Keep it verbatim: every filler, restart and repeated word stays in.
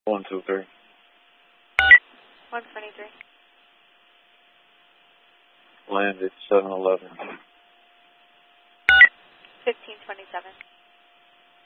One, two, three. One twenty-three. Landed seven eleven. Fifteen twenty-seven.